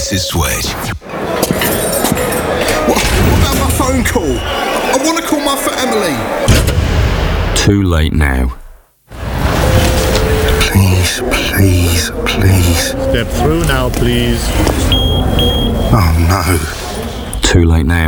Mrs. Swedge. What about my phone call? I want to call my family. Too late now. Please, please, please. Step through now, please. Oh no. Too late now.